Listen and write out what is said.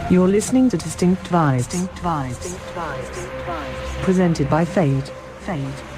You're listening to Distinct Vibes. Presented by Fade.